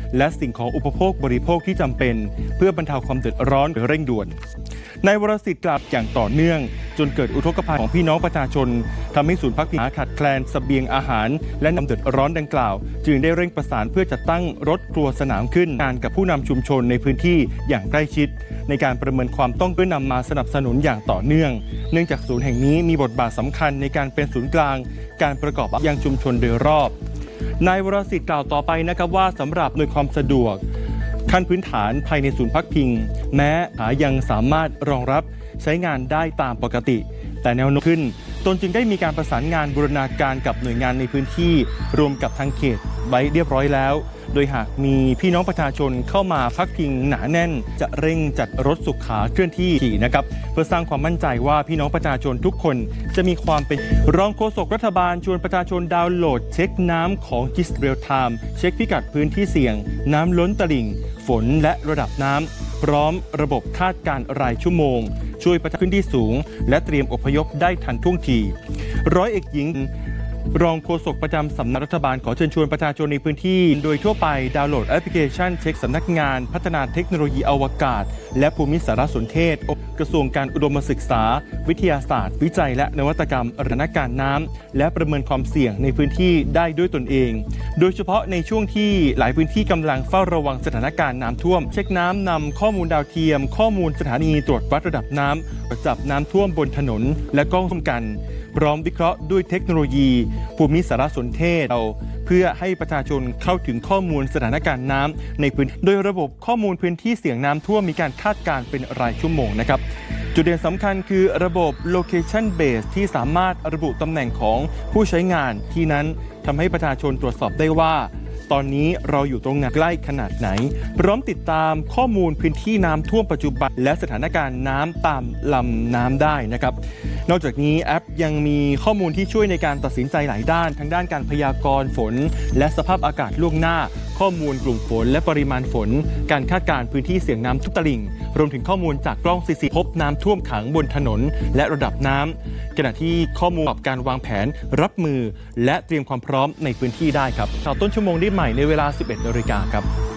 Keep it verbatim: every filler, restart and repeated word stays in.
และสิ่งของอุปโภคบริโภคที่จำเป็นเพื่อบรรเทาความเดือดร้อนโดยเร่งด่วนนายวรสิทธิ์กล่าวอย่างต่อเนื่องจนเกิดอุทกภัยของพี่น้องประชาชนทำให้ศูนย์พักพิงขาดแคลนเสบียงอาหารและน้ำเดือดร้อนดังกล่าวจึงได้เร่งประสานเพื่อจัดตั้งรถครัวสนามขึ้นงานกับผู้นำชุมชนในพื้นที่อย่างใกล้ชิดในการประเมินความต้องเพื่อนำมาสนับสนุนอย่างต่อเนื่องเนื่องจากศูนย์แห่งนี้มีบทบาทสำคัญในการเป็นศูนย์กลางการประกอบยังชุมชนโดยรอบนายวรสิทธิ์กล่าวต่อไปนะครับว่าสำหรับโดยความสะดวกขั้นพื้นฐานภายในศูนย์พักพิงแม้หายังสามารถรองรับใช้งานได้ตามปกติแต่แนวโน้มขึ้นตนจึงได้มีการประสานงานบูรณาการกับหน่วยงานในพื้นที่รวมกับทางเขตไว้เรียบร้อยแล้วโดยหากมีพี่น้องประชาชนเข้ามาพักพิงหนาแน่นจะเร่งจัดรถสุขาเคลื่อนที่ขี่นะครับเพื่อสร้างความมั่นใจว่าพี่น้องประชาชนทุกคนจะมีความเป็นรองโฆษกรัฐบาลชวนประชาชนดาวน์โหลดเช็คน้ำของ จี ไอ เอส Real Time เช็คพิกัดพื้นที่เสี่ยงน้ำล้นตลิ่งฝนและระดับน้ำพร้อมระบบคาดการณ์รายชั่วโมงช่วยประชาชนที่สูงและเตรียมอพยพได้ทันท่วงทีร้อยเอกหญิงรองโฆษกประจำสำนักรัฐบาลขอเชิญชวนประชาชนในพื้นที่โดยทั่วไปดาวน์โหลดแอปพลิเคชันเช็คสำนักงานพัฒนาเทคโนโลยีอวกาศและภูมิสารสนเทศกระทรวงการอุดมศึกษาวิทยาศาสตร์วิจัยและนวัตกรรมสถานการณ์น้ำและประเมินความเสี่ยงในพื้นที่ได้ด้วยตนเองโดยเฉพาะในช่วงที่หลายพื้นที่กำลังเฝ้าระวังสถานการณ์น้ำท่วมเช็คน้ำนำข้อมูลดาวเทียมข้อมูลสถานีตรวจวัดระดับน้ำจับน้ำท่วมบนถนนและกล้องร่วมกันพร้อมวิเคราะห์ด้วยเทคโนโลยีภูมิสารสนเทศเพื่อให้ประชาชนเข้าถึงข้อมูลสถานการณ์น้ำในพื้นที่โดยระบบข้อมูลพื้นที่เสี่ยงน้ำท่วมมีการคาดการณ์เป็นรายชั่วโมงนะครับจุดเด่นสำคัญคือระบบ location base ที่สามารถระบุตำแหน่งของผู้ใช้งานที่นั้นทำให้ประชาชนตรวจสอบได้ว่าตอนนี้เราอยู่ตรงไหนใกล้ขนาดไหนพร้อมติดตามข้อมูลพื้นที่น้ำท่วมปัจจุบันและสถานการณ์น้ำตามลำน้ำได้นะครับนอกจากนี้แอปยังมีข้อมูลที่ช่วยในการตัดสินใจหลายด้านทั้งด้านการพยากรณ์ฝนและสภาพอากาศล่วงหน้าข้อมูลกลุ่มฝนและปริมาณฝนการคาดการณ์พื้นที่เสี่ยงน้ำทุกตลิ่งรวมถึงข้อมูลจากกล้อง ซี ซี ที วี พบน้ำท่วมขังบนถนนและระดับน้ำขณะที่ข้อมูลประกอบการวางแผนรับมือและเตรียมความพร้อมในพื้นที่ได้ครับข่าวต้นชั่วโมงได้ใหม่ในเวลา สิบเอ็ดนาฬิกาครับ